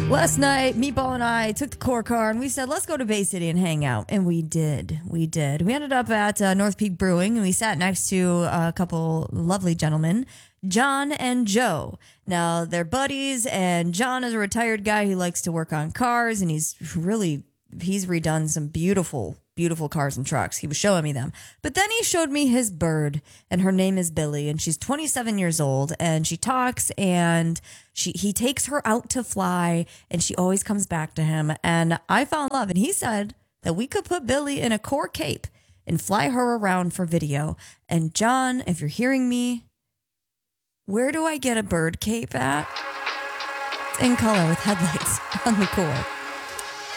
Last night, Meatball and I took the core car and we said, let's go to Bay City and hang out. And we did. We did. We ended up at North Peak Brewing and we sat next to a couple lovely gentlemen, John and Joe. Now, they're buddies, and John is a retired guy who likes to work on cars, and he's redone some beautiful cars and trucks. He was showing me them. But then he showed me his bird, and her name is Billy, and she's 27 years old, and she talks, and he takes her out to fly, and she always comes back to him. And I fell in love, and he said that we could put Billy in a core cape and fly her around for video. And John, if you're hearing me, where do I get a bird cape at? It's in color with headlights on the core.